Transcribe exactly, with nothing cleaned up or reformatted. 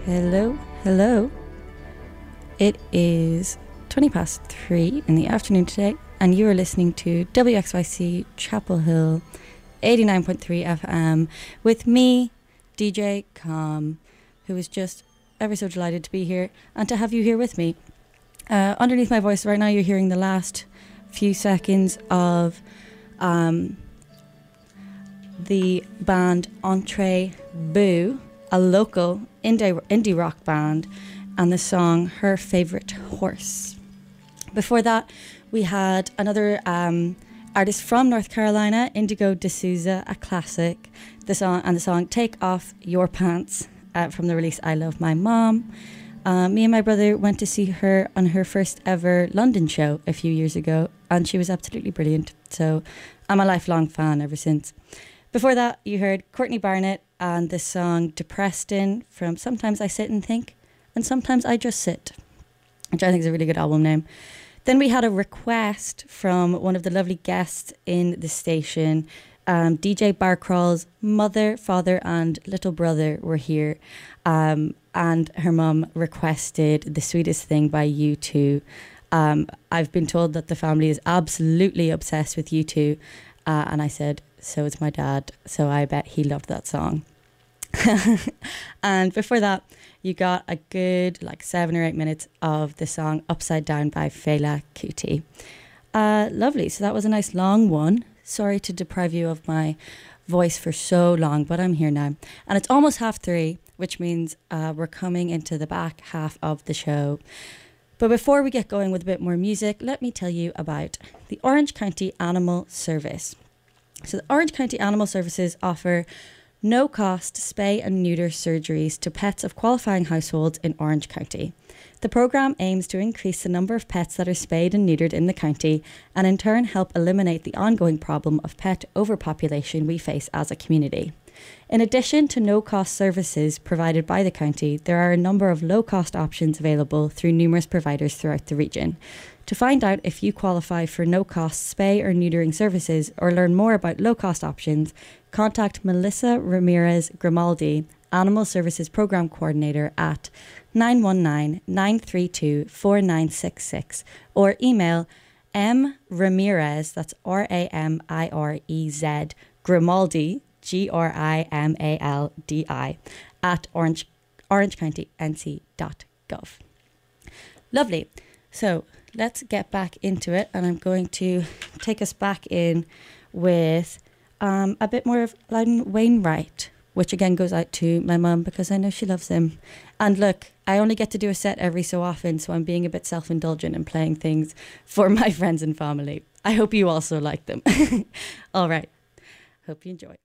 Hello, hello. It is twenty past three in the afternoon today, and you are listening to W X Y C Chapel Hill eighty-nine point three F M with me, D J Calm, who is just ever so delighted to be here and to have you here with me. Uh, underneath my voice right now, you're hearing the last few seconds of um, the band Entre Boo, a local indie, indie rock band, and the song Her Favorite Horse. Before that, we had another um, artist from North Carolina, Indigo D'Souza, a classic, the song and the song Take Off Your Pants uh, from the release I Love My Mom. Uh, me and my brother went to see her on her first ever London show a few years ago, and she was absolutely brilliant. So I'm a lifelong fan ever since. Before that, you heard Courtney Barnett and the song Depressed In from Sometimes I Sit and Think, and Sometimes I Just Sit, which I think is a really good album name. Then we had a request from one of the lovely guests in the station. Um, D J Barcrawl's mother, father and little brother were here, um, and her mum requested The Sweetest Thing by U two. Um, I've been told that the family is absolutely obsessed with U two, uh, and I said, so is my dad, so I bet he loved that song. And before that, you got a good like seven or eight minutes of the song Upside Down by Fela Kuti. Uh, lovely, so that was a nice long one. Sorry to deprive you of my voice for so long, but I'm here now. And it's almost half three, which means uh, we're coming into the back half of the show. But before we get going with a bit more music, let me tell you about the Orange County Animal Service. So the Orange County Animal Services offer no-cost spay and neuter surgeries to pets of qualifying households in Orange County. The programme aims to increase the number of pets that are spayed and neutered in the county, and in turn help eliminate the ongoing problem of pet overpopulation we face as a community. In addition to no-cost services provided by the county, there are a number of low-cost options available through numerous providers throughout the region. To find out if you qualify for no-cost spay or neutering services or learn more about low-cost options, contact Melissa Ramirez Grimaldi, Animal Services Programme Coordinator at nine one nine, nine three two, four nine six six or email M Ramirez, that's R A M I R E Z, Grimaldi, G R I M A L D I, at orange, orangecounty-n c dot gov. Lovely. So let's get back into it, and I'm going to take us back in with um, a bit more of Loudon Wainwright, which again goes out to my mum because I know she loves him. And look, I only get to do a set every so often, so I'm being a bit self-indulgent and playing things for my friends and family. I hope you also like them. All right. Hope you enjoy.